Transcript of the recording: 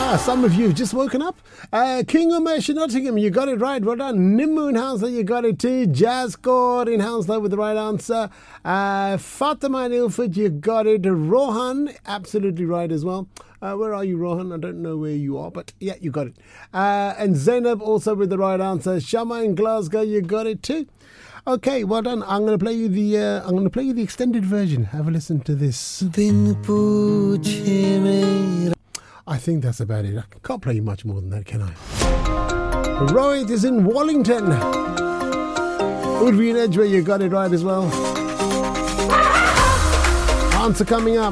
Some of you have just woken up. King Umesh in Nottingham, you got it right. Well done. Nimmu in Hounslow, you got it too. Jazz Core in Hounslow with the right answer. Fatima in Ilford, you got it. Rohan, absolutely right as well. Where are you, Rohan? I don't know where you are, but yeah, you got it. And Zainab also with the right answer. Shama in Glasgow, you got it too. Okay, well done. I'm going to play you the extended version. Have a listen to this. I think that's about it. I can't play you much more than that, can I? Rohit is in Wallington. Udvi in Edgware, you got it right as well. Answer coming up.